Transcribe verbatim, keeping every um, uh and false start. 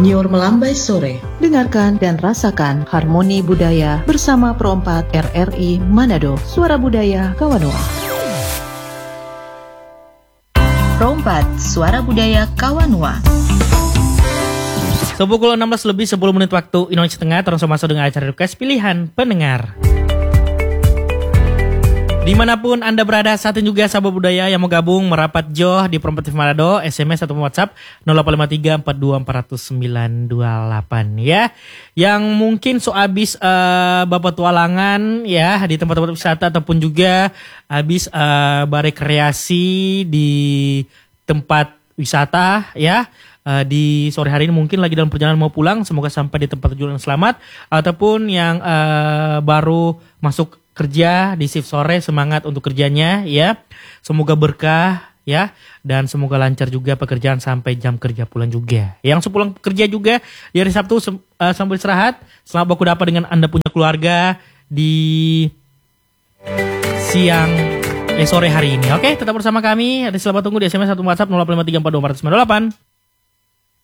Nyiur melambai sore. Dengarkan dan rasakan harmoni budaya bersama Pro empat R R I Manado, Suara Budaya Kawanua. Pro empat, Suara Budaya Kawanua. Sepukul enam belas lebih sepuluh menit waktu Indonesia Tengah, terus masuk dengan acara request pilihan pendengar. Dimanapun Anda berada, saat ini juga sahabat budaya yang mau gabung merapat Joh di Pro empat Manado, S M S atau WhatsApp nol delapan lima tiga empat dua empat nol sembilan dua delapan ya. Yang mungkin so abis uh, bapak tualangan ya di tempat-tempat wisata ataupun juga habis uh, berekreasi di tempat wisata ya. Uh, di sore hari ini mungkin lagi dalam perjalanan mau pulang, semoga sampai di tempat tujuan selamat. Ataupun yang uh, baru masuk kerja di shift sore, semangat untuk kerjanya ya. Semoga berkah ya, dan semoga lancar juga pekerjaan sampai jam kerja pulang juga. Yang sepulang kerja juga di hari Sabtu sem- uh, sambil istirahat, selamat baku dapat dengan Anda punya keluarga di siang eh sore hari ini. Oke, tetap bersama kami. Ada selamat tunggu di S M S atau WhatsApp nol delapan lima tiga empat dua empat nol sembilan delapan.